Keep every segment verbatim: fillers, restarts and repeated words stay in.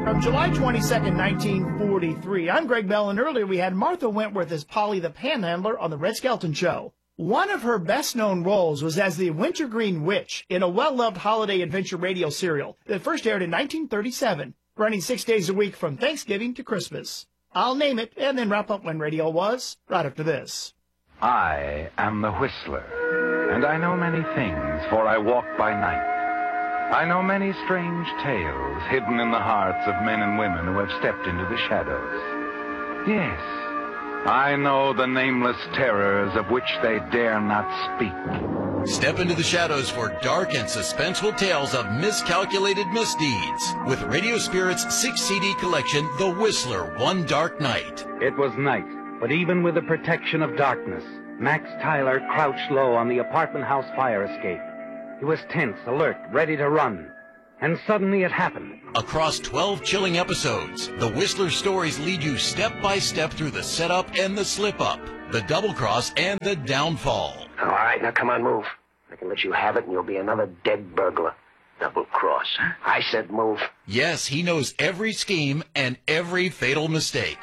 From July twenty-second, nineteen forty-three, I'm Greg Bell, and earlier we had Martha Wentworth as Polly the Panhandler on The Red Skelton Show. One of her best-known roles was as the Wintergreen Witch in a well-loved holiday adventure radio serial that first aired in nineteen thirty-seven, running six days a week from Thanksgiving to Christmas. I'll name it and then wrap up When Radio Was right after this. I am the Whistler, and I know many things, for I walk by night. I know many strange tales hidden in the hearts of men and women who have stepped into the shadows. Yes, I know the nameless terrors of which they dare not speak. Step into the shadows for dark and suspenseful tales of miscalculated misdeeds with Radio Spirit's six C D collection, The Whistler, One Dark Night. It was night, but even with the protection of darkness, Max Tyler crouched low on the apartment house fire escape. He was tense, alert, ready to run. And suddenly it happened. Across twelve chilling episodes, the Whistler stories lead you step by step through the setup and the slip-up, the double-cross and the downfall. All right, now come on, move. I can let you have it and you'll be another dead burglar. Double-cross. I said move. Yes, he knows every scheme and every fatal mistake.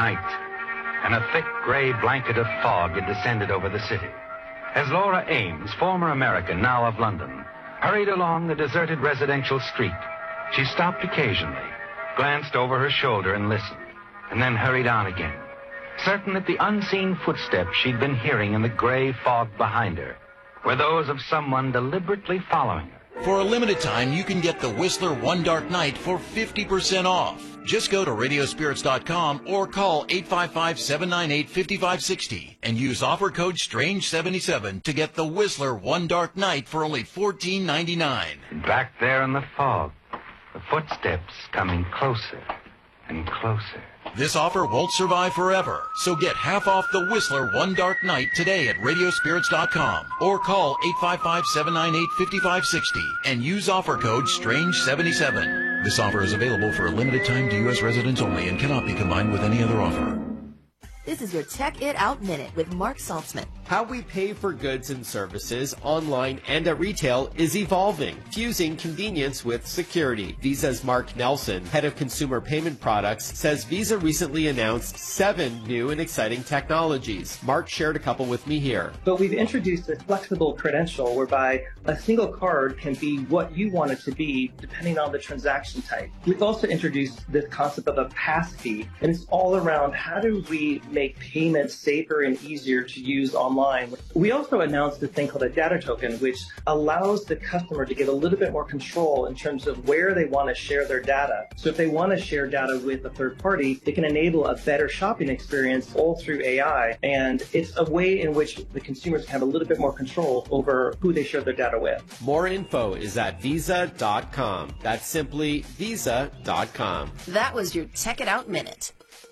Night, and a thick gray blanket of fog had descended over the city. As Laura Ames, former American, now of London, hurried along the deserted residential street, she stopped occasionally, glanced over her shoulder and listened, and then hurried on again, certain that the unseen footsteps she'd been hearing in the gray fog behind her were those of someone deliberately following her. For a limited time, you can get the Whistler One Dark Night for fifty percent off. Just go to radio spirits dot com or call eight five five, seven nine eight, five five six zero and use offer code strange seventy-seven to get the Whistler One Dark Night for only fourteen ninety-nine. Back there in the fog, the footsteps coming closer and closer. This offer won't survive forever, so get half off the Whistler One Dark Night today at radio spirits dot com or call eight five five, seven nine eight, five five six zero and use offer code strange seventy-seven. This offer is available for a limited time to U S residents only and cannot be combined with any other offer. This is your Check It Out Minute with Mark Saltzman. How we pay for goods and services online and at retail is evolving, fusing convenience with security. Visa's Mark Nelson, head of consumer payment products, says Visa recently announced seven new and exciting technologies. Mark shared a couple with me here. But we've introduced a flexible credential whereby a single card can be what you want it to be depending on the transaction type. We've also introduced this concept of a pass key, and it's all around how do we make payments safer and easier to use online. We also announced a thing called a data token, which allows the customer to get a little bit more control in terms of where they want to share their data. So if they want to share data with a third party, it can enable a better shopping experience all through A I. And it's a way in which the consumers can have a little bit more control over who they share their data with. More info is at visa dot com. That's simply visa dot com. That was your Check It Out Minute.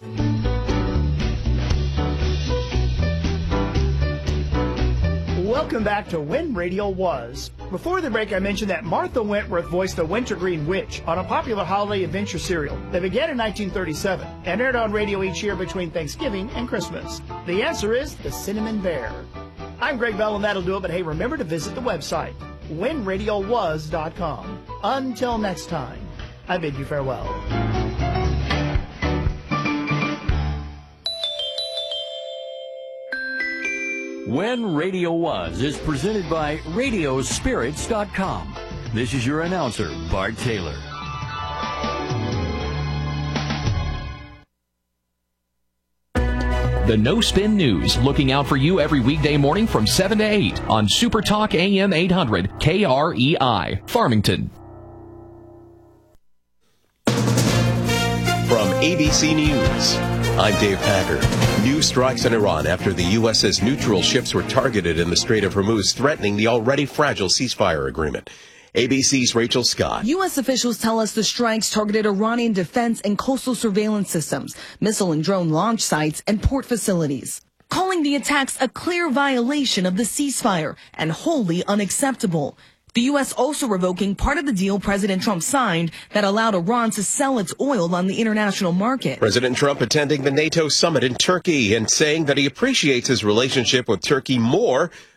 Welcome back to When Radio Was. Before the break, I mentioned that Martha Wentworth voiced the Wintergreen Witch on a popular holiday adventure serial that began in nineteen thirty-seven and aired on radio each year between Thanksgiving and Christmas. The answer is the Cinnamon Bear. I'm Greg Bell, and that'll do it, but hey, remember to visit the website, when radio was dot com. Until next time, I bid you farewell. When Radio Was is presented by radio spirits dot com. This is your announcer, Bart Taylor. The No Spin News, looking out for you every weekday morning from seven to eight on Super Talk A M eight hundred K R E I, Farmington. From A B C News, I'm Dave Packer. New strikes in Iran after the U S says neutral ships were targeted in the Strait of Hormuz, threatening the already fragile ceasefire agreement. A B C's Rachel Scott. U S officials tell us the strikes targeted Iranian defense and coastal surveillance systems, missile and drone launch sites, and port facilities, calling the attacks a clear violation of the ceasefire and wholly unacceptable. The U S also revoking part of the deal President Trump signed that allowed Iran to sell its oil on the international market. President Trump attending the NATO summit in Turkey and saying that he appreciates his relationship with Turkey more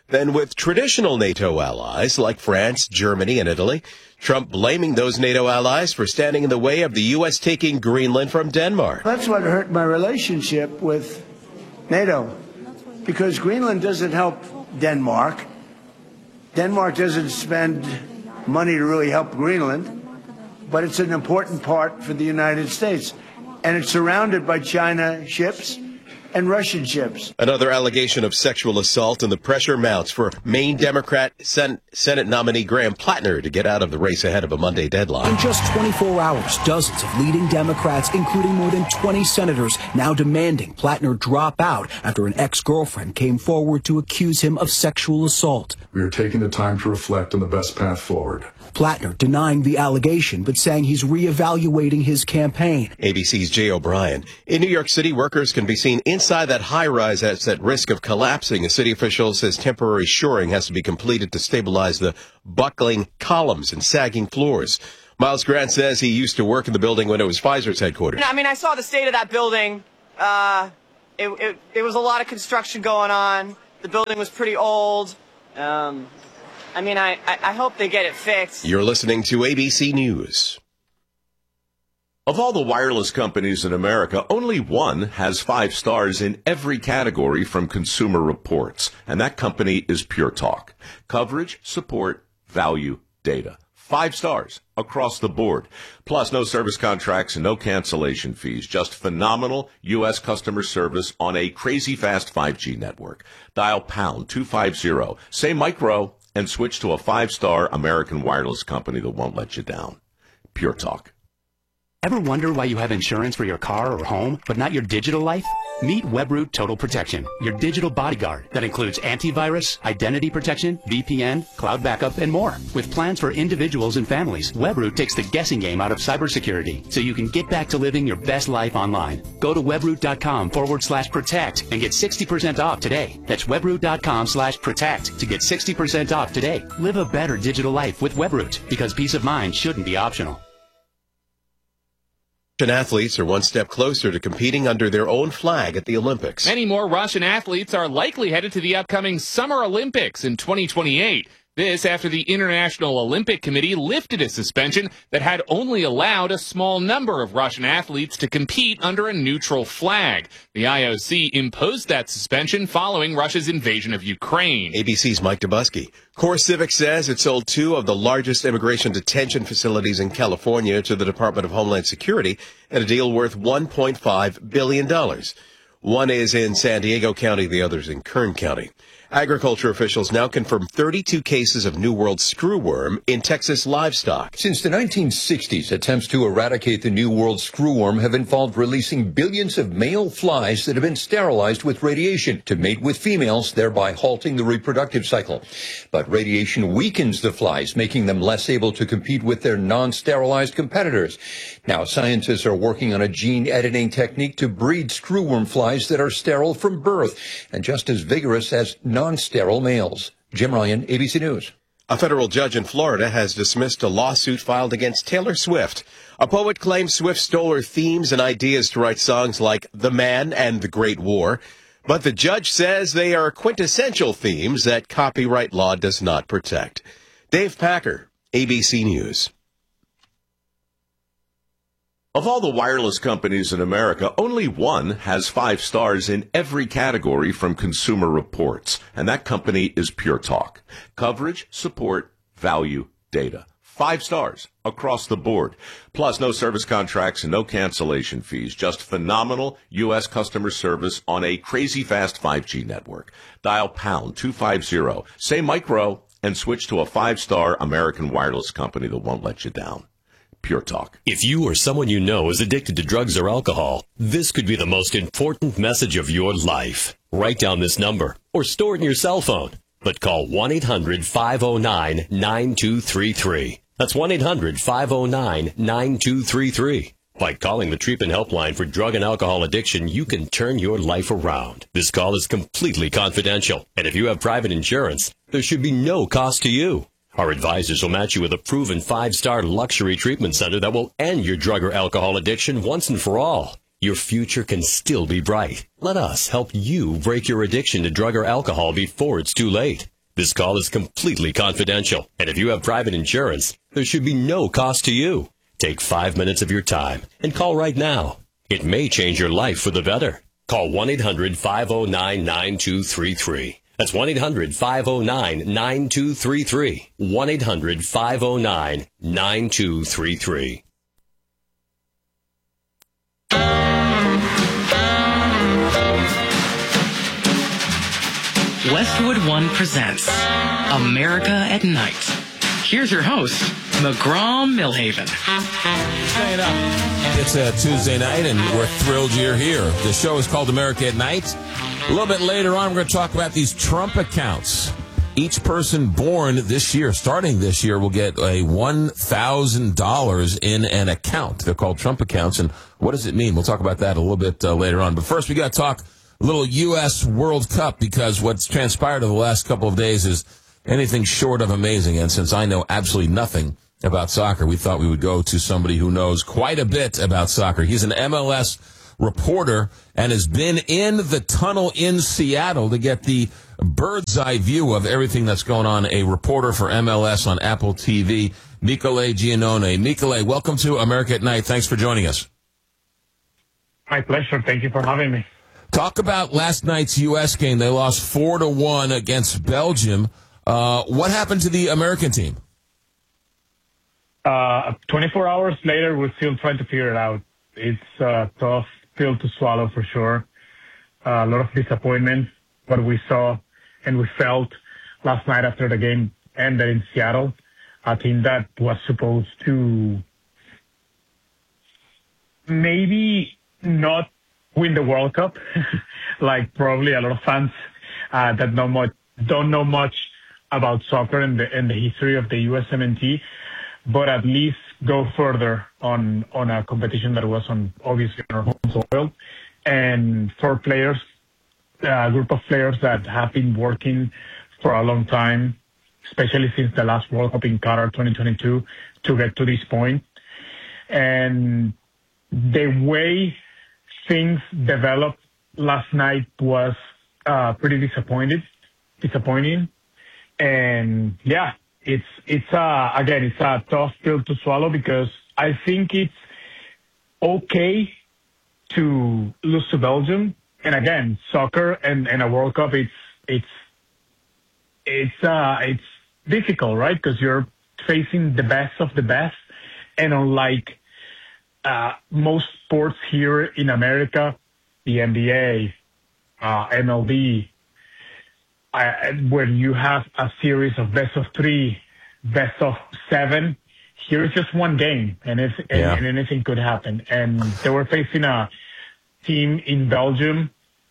than with traditional NATO allies like France, Germany, and Italy. Trump blaming those NATO allies for standing in the way of the U S taking Greenland from Denmark. That's what hurt my relationship with NATO, because Greenland doesn't help Denmark. Denmark doesn't spend money to really help Greenland, but it's an important part for the United States. And it's surrounded by China ships and Russian ships. Another allegation of sexual assault, and the pressure mounts for Maine Democrat Sen- Senate nominee Graham Plattner to get out of the race ahead of a Monday deadline. In just twenty-four hours, dozens of leading Democrats, including more than twenty senators, now demanding Plattner drop out after an ex-girlfriend came forward to accuse him of sexual assault. We are taking the time to reflect on the best path forward. Plattner denying the allegation, but saying he's reevaluating his campaign. A B C's Jay O'Brien. In New York City, workers can be seen inside that high-rise that's at risk of collapsing. A city official says temporary shoring has to be completed to stabilize the buckling columns and sagging floors. Miles Grant says he used to work in the building when it was Pfizer's headquarters. I mean, I saw the state of that building. Uh, it, it, it was a lot of construction going on. The building was pretty old. Um... I mean, I, I hope they get it fixed. You're listening to A B C News. Of all the wireless companies in America, only one has five stars in every category from Consumer Reports, and that company is Pure Talk. Coverage, support, value, data. Five stars across the board. Plus, no service contracts and no cancellation fees. Just phenomenal U S customer service on a crazy fast five G network. Dial pound two fifty, say micro, and switch to a five-star American wireless company that won't let you down. Pure Talk. Ever wonder why you have insurance for your car or home, but not your digital life? Meet Webroot Total Protection, your digital bodyguard that includes antivirus, identity protection, V P N, cloud backup, and more. With plans for individuals and families, Webroot takes the guessing game out of cybersecurity, so you can get back to living your best life online. Go to webroot.com forward slash protect and get sixty percent off today. That's webroot.com slash protect to get sixty percent off today. Live a better digital life with Webroot, because peace of mind shouldn't be optional. Russian athletes are one step closer to competing under their own flag at the Olympics. Many more Russian athletes are likely headed to the upcoming Summer Olympics in twenty twenty-eight. This after the International Olympic Committee lifted a suspension that had only allowed a small number of Russian athletes to compete under a neutral flag. The I O C imposed that suspension following Russia's invasion of Ukraine. A B C's Mike Dubusky. CoreCivic says it sold two of the largest immigration detention facilities in California to the Department of Homeland Security in a deal worth one point five billion dollars. One is in San Diego County, the other's in Kern County. Agriculture officials now confirm thirty-two cases of New World screwworm in Texas livestock. Since the nineteen sixties, attempts to eradicate the New World screwworm have involved releasing billions of male flies that have been sterilized with radiation to mate with females, thereby halting the reproductive cycle. But radiation weakens the flies, making them less able to compete with their non-sterilized competitors. Now, scientists are working on a gene editing technique to breed screwworm flies that are sterile from birth and just as vigorous as non-sterile males. Jim Ryan, A B C News. A federal judge in Florida has dismissed a lawsuit filed against Taylor Swift. A poet claims Swift stole her themes and ideas to write songs like The Man and The Great War. But the judge says they are quintessential themes that copyright law does not protect. Dave Packer, A B C News. Of all the wireless companies in America, only one has five stars in every category from Consumer Reports, and that company is Pure Talk. Coverage, support, value, data. Five stars across the board. Plus, no service contracts and no cancellation fees. Just phenomenal U S customer service on a crazy fast five G network. Dial pound two fifty, say micro, and switch to a five-star American wireless company that won't let you down. Pure Talk. If you or someone you know is addicted to drugs or alcohol, this could be the most important message of your life. Write down this number or store it in your cell phone. But call one eight hundred five oh nine nine two three three. That's one eight hundred five oh nine nine two three three. By calling the treatment helpline for drug and alcohol addiction, you can turn your life around. This call is completely confidential. And if you have private insurance, there should be no cost to you. Our advisors will match you with a proven five-star luxury treatment center that will end your drug or alcohol addiction once and for all. Your future can still be bright. Let us help you break your addiction to drug or alcohol before it's too late. This call is completely confidential, and if you have private insurance, there should be no cost to you. Take five minutes of your time and call right now. It may change your life for the better. Call one eight hundred five oh nine nine two three three. That's one eight hundred five oh nine nine two three three. one eight hundred five oh nine nine two three three. Westwood One presents America at Night. Here's your host, McGraw Millhaven. Staying up. It's a Tuesday night, and we're thrilled you're here. The show is called America at Night. A little bit later on, we're going to talk about these Trump accounts. Each person born this year, starting this year, will get a one thousand dollars in an account. They're called Trump accounts, and what does it mean? We'll talk about that a little bit uh, later on. But first, we got to talk a little U S World Cup, because what's transpired over the last couple of days is anything short of amazing. And since I know absolutely nothing about soccer, we thought we would go to somebody who knows quite a bit about soccer. He's an M L S reporter and has been in the tunnel in Seattle to get the bird's eye view of everything that's going on. A reporter for M L S on Apple T V, Michele Giannone. Michele, welcome to America at Night. Thanks for joining us. My pleasure. Thank you for having me. Talk about last night's U S game. They lost four to one against Belgium. Uh, what happened to the American team? Uh, twenty-four hours later, we're still trying to figure it out. It's a tough pill to swallow for sure. Uh, a lot of disappointment, what we saw and we felt last night after the game ended in Seattle. A team that was supposed to maybe not win the World Cup, like probably a lot of fans uh, that know much, don't know much about soccer and the, and the history of the U S M N T, but at least go further on, on a competition that was on obviously on our home soil. And for players, a group of players that have been working for a long time, especially since the last World Cup in Qatar twenty twenty-two, to get to this point. And the way things developed last night was uh, pretty disappointed, disappointing. And yeah, it's, it's, uh, again, it's a tough pill to swallow, because I think it's okay to lose to Belgium. And again, soccer and, and a World Cup, it's, it's, it's, uh, it's difficult, right? Because you're facing the best of the best. And unlike, uh, most sports here in America, the N B A, uh, M L B, uh, where you have a series of best of three, best of seven, here it's just one game, and, it's, yeah. and, and anything could happen. And they were facing a team in Belgium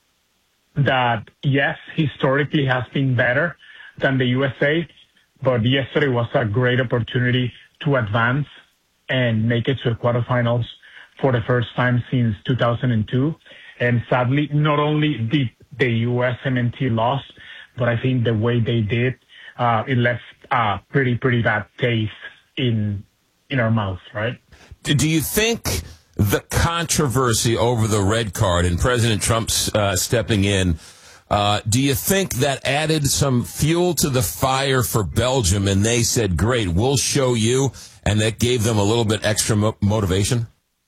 that, yes, historically has been better than the U S A, but yesterday was a great opportunity to advance and make it to the quarterfinals for the first time since two thousand two. And sadly, not only did the U S M N T lost, but I think the way they did, uh, it left a pretty, pretty bad taste in in our mouth, right? Do you think the controversy over the red card and President Trump uh, stepping in, uh, do you think that added some fuel to the fire for Belgium, and they said, great, we'll show you, and that gave them a little bit extra mo- motivation?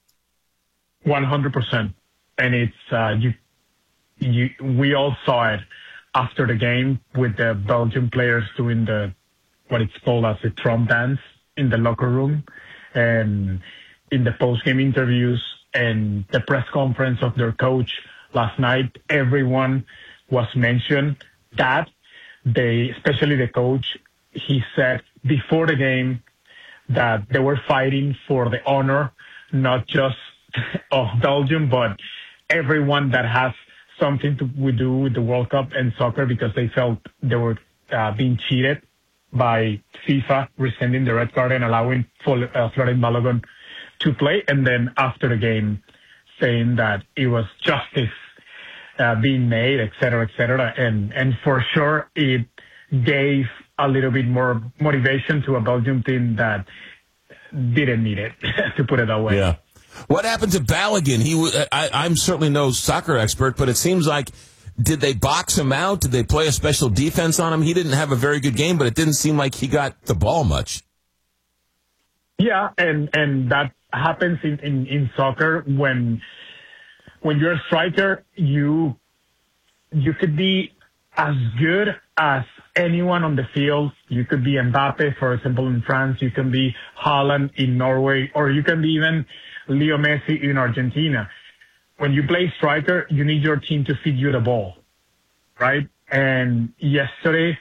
one hundred percent. And it's, uh, you, you, we all saw it after the game with the Belgian players doing the, what it's called as the Trump dance in the locker room, and in the post-game interviews and the press conference of their coach last night, everyone was mentioned that they, especially the coach, he said before the game that they were fighting for the honor, not just of Belgium, but everyone that has something to do with the World Cup and soccer, because they felt they were uh, being cheated by FIFA rescinding the red card and allowing uh, Florent Balogun to play. And then after the game, saying that it was justice uh, being made, et cetera, et cetera. And, and for sure, it gave a little bit more motivation to a Belgium team that didn't need it, to put it that way. Yeah. What happened to Balogun? He was, I, I'm certainly no soccer expert, but it seems like Did they box him out? Did they play a special defense on him? He didn't have a very good game, but it didn't seem like he got the ball much. Yeah, and, and that happens in, in, in soccer when when you're a striker, you you could be as good as anyone on the field. You could be Mbappe, for example, in France. You can be Haaland in Norway, or you can be even Leo Messi in Argentina. When you play striker, you need your team to feed you the ball, right? And yesterday,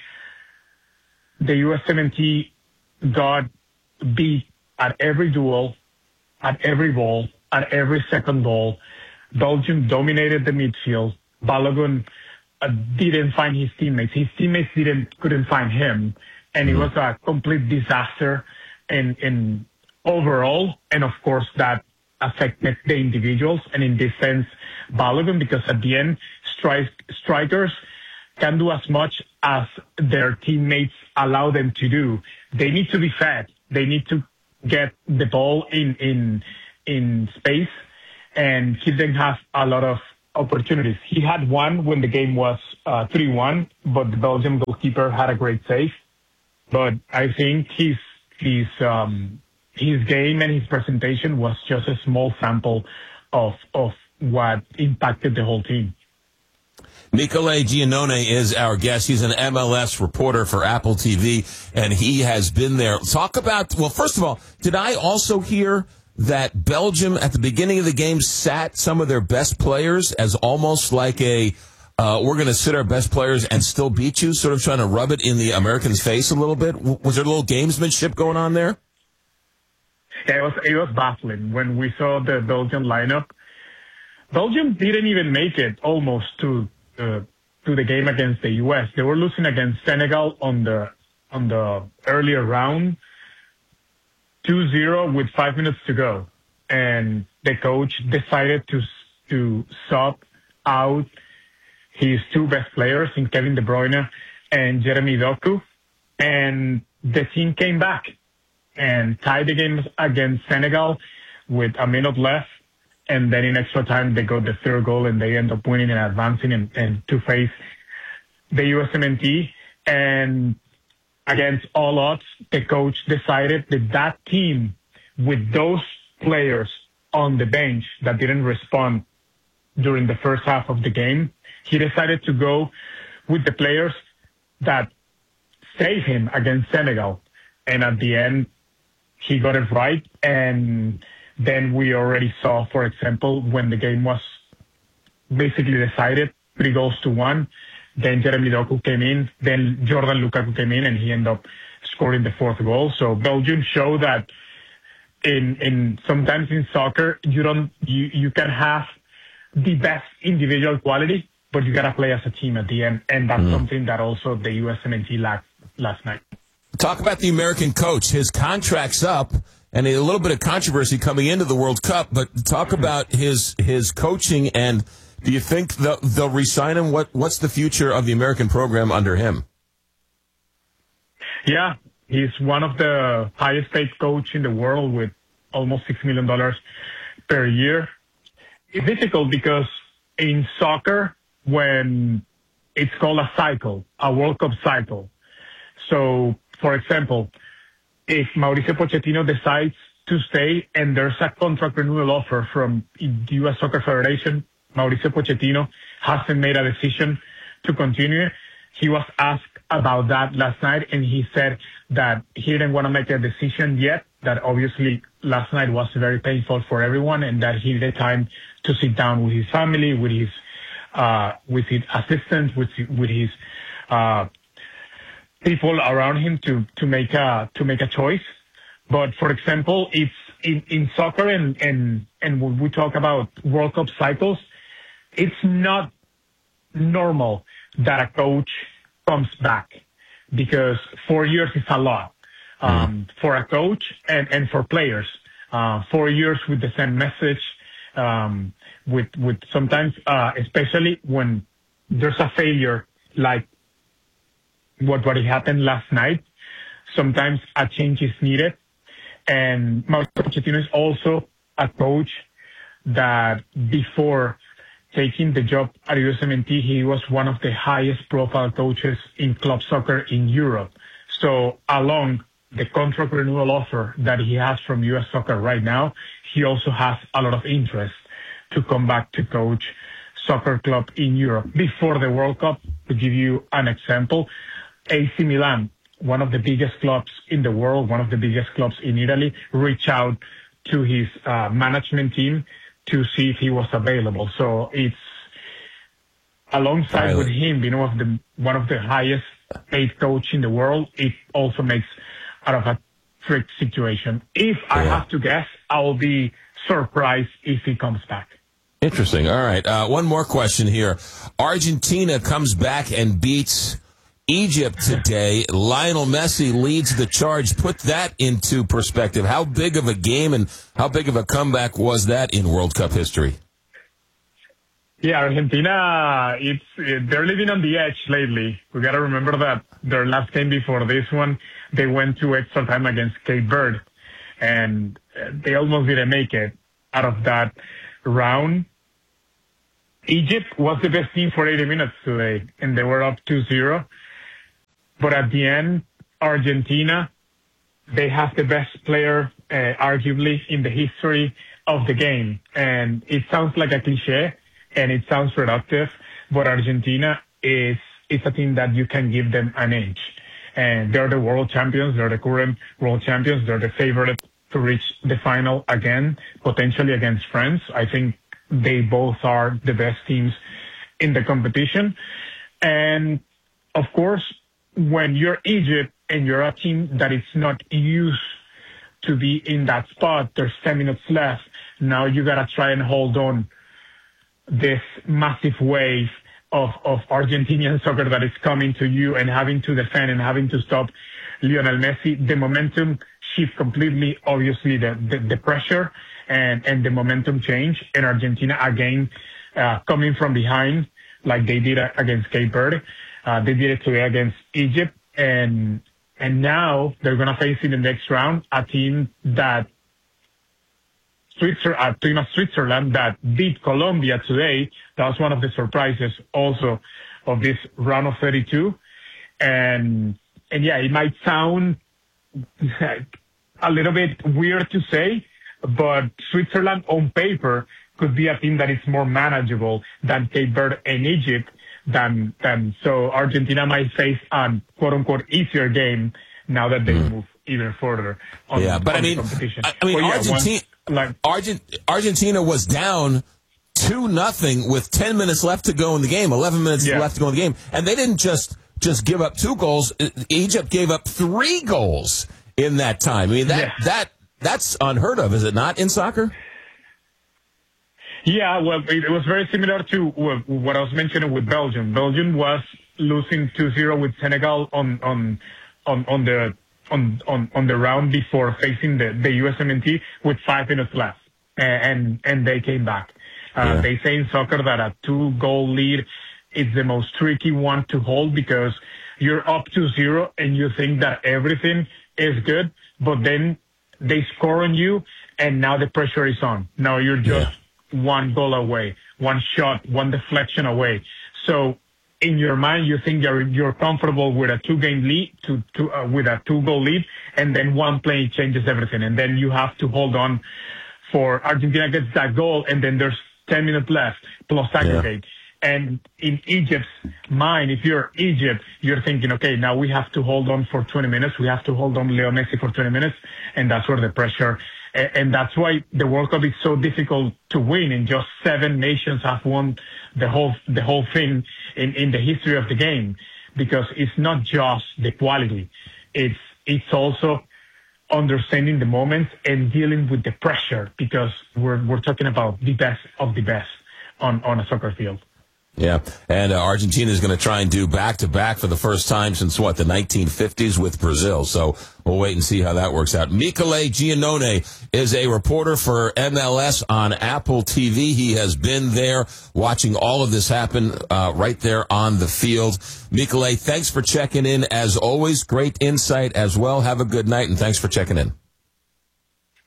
the U S M N T got beat at every duel, at every ball, at every second ball. Belgium dominated the midfield. Balogun uh, didn't find his teammates. His teammates didn't couldn't find him, and it was a complete disaster in in overall. And of course, that affected the individuals, and in this sense, Balogun, because at the end, strike, strikers can do as much as their teammates allow them to do. They need to be fed. They need to get the ball in in in space, and he didn't have a lot of opportunities. He had one when the game was uh, three one, but the Belgian goalkeeper had a great save. But I think his his um, his game and his presentation was just a small sample of of what impacted the whole team. Michele Giannone is our guest. He's an M L S reporter for Apple T V, and he has been there. Talk about, well, first of all, did I also hear that Belgium at the beginning of the game sat some of their best players as almost like a, uh, we're going to sit our best players and still beat you, sort of trying to rub it in the Americans' face a little bit? Was there a little gamesmanship going on there? Yeah, it was, it was baffling when we saw the Belgian lineup. Belgium didn't even make it almost to Uh, to the game against the U S. They were losing against Senegal on the on the earlier round, two zero with five minutes to go, and the coach decided to to sub out his two best players, in Kevin De Bruyne and Jeremy Doku, and the team came back and tied the game against Senegal with a minute left. And then in extra time, they got the third goal, and they end up winning and advancing and, and to face the U S M N T. And against all odds, the coach decided that that team, with those players on the bench that didn't respond during the first half of the game, he decided to go with the players that saved him against Senegal. And at the end, he got it right. And then we already saw, for example, when the game was basically decided, three goals to one, then Jeremy Doku came in, then Jordan Lukaku came in, and he ended up scoring the fourth goal. So Belgium showed that in in sometimes in soccer, you don't you, you can have the best individual quality, but you got to play as a team at the end. And that's mm. something that also the U S M N T lacked last night. Talk about the American coach. His contract's up. And a little bit of controversy coming into the World Cup, but talk about his his coaching, and do you think they'll, they'll re-sign him? What What's the future of the American program under him? Yeah, he's one of the highest paid coach in the world with almost six million dollars per year. It's difficult because in soccer, when it's called a cycle, a World Cup cycle. So, for example, if Mauricio Pochettino decides to stay and there's a contract renewal offer from the U S Soccer Federation, Mauricio Pochettino hasn't made a decision to continue. He was asked about that last night, and he said that he didn't want to make a decision yet, that obviously last night was very painful for everyone, and that he needed time to sit down with his family, with his uh, with his assistants, with, with his uh people around him to, to make a, to make a choice. But for example, it's in, in soccer and, and, and when we talk about World Cup cycles, it's not normal that a coach comes back, because four years is a lot, um, for a coach and, and for players. Uh, four years with the same message, um, with, with sometimes, uh, especially when there's a failure like what what happened last night, sometimes a change is needed. And Mauricio Pochettino is also a coach that before taking the job at U S M N T, he was one of the highest profile coaches in club soccer in Europe. So along the contract renewal offer that he has from U S Soccer right now, he also has a lot of interest to come back to coach soccer club in Europe before the World Cup. To give you an example, A C Milan, one of the biggest clubs in the world, one of the biggest clubs in Italy, reached out to his uh, management team to see if he was available. So it's alongside with him being one of the one of the highest paid coach in the world, it also makes out of a trick situation. If I Yeah. have to guess, I'll be surprised if he comes back. Interesting. All right. Uh, one more question here. Argentina comes back and beats Egypt today. Lionel Messi leads the charge. Put that into perspective. How big of a game and how big of a comeback was that in World Cup history? Yeah, Argentina, it's they're living on the edge lately. We got to remember that their last game before this one, they went to extra time against Cape Verde, and they almost didn't make it out of that round. Egypt was the best team for eighty minutes today, and they were up two zero. But at the end, Argentina, they have the best player, uh, arguably, in the history of the game. And it sounds like a cliche, and it sounds productive, but Argentina is, is a team that you can give them an edge. And they're the world champions. They're the current world champions. They're the favorite to reach the final again, potentially against France. I think they both are the best teams in the competition. And of course, when you're Egypt and you're a team that is not used to be in that spot, there's ten minutes left. Now you got to try and hold on this massive wave of, of Argentinian soccer that is coming to you, and having to defend and having to stop Lionel Messi. The momentum shift completely, obviously, the, the, the pressure and, and the momentum change. And Argentina, again, uh, coming from behind like they did against Cape Verde. Uh, they did it today against Egypt. And and now they're going to face in the next round a team that Switzerland, a team of Switzerland that beat Colombia today. That was one of the surprises also of this round of thirty-two. And and yeah, it might sound a little bit weird to say, but Switzerland on paper could be a team that is more manageable than Cape Verde and Egypt. Than than so Argentina might face a quote unquote easier game now that they mm. move even further on, yeah, but on I mean, the competition. I, I mean, well, yeah, Argentina, one, like, Argent, Argentina was down two nothing with ten minutes left to go in the game, eleven minutes yeah. left to go in the game, and they didn't just just give up two goals. Egypt gave up three goals in that time. I mean, that yeah. that that's unheard of, is it not, in soccer? Yeah, well, it was very similar to what I was mentioning with Belgium. Belgium was losing two zero with Senegal on on on, on the on, on on the round before facing the, the U S M N T with five minutes left, and and they came back. Uh, yeah. They say in soccer that a two-goal lead is the most tricky one to hold, because you're up two zero and you think that everything is good, but then they score on you, and now the pressure is on. Now you're just yeah. one goal away, one shot, one deflection away. So in your mind, you think you're you're comfortable with a two-game lead, to, to uh, with a two-goal lead, and then one play changes everything, and then you have to hold on for Argentina gets that goal, and then there's ten minutes left plus aggregate. Yeah. And in Egypt's mind, if you're Egypt, you're thinking, okay, now we have to hold on for twenty minutes. We have to hold on Leo Messi for twenty minutes, and that's where the pressure. And that's why the World Cup is so difficult to win. And just seven nations have won the whole the whole thing in, in the history of the game, because it's not just the quality. It's it's also understanding the moments and dealing with the pressure, because we're we're talking about the best of the best on, on a soccer field. Yeah, and uh, Argentina is going to try and do back-to-back for the first time since, what, the nineteen fifties with Brazil. So we'll wait and see how that works out. Michele Giannone is a reporter for M L S on Apple T V. He has been there watching all of this happen uh, right there on the field. Michele, thanks for checking in. As always, great insight as well. Have a good night, and thanks for checking in.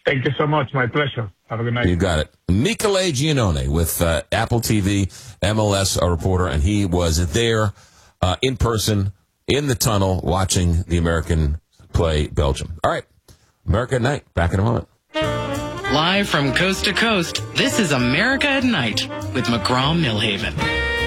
Thank you so much. My pleasure. Have a good night. You got it. Michele Giannone with uh, Apple T V, M L S a reporter, and he was there uh, in person in the tunnel watching the American play Belgium. All right. America at Night. Back in a moment. Live from coast to coast, this is America at Night with McGraw Millhaven.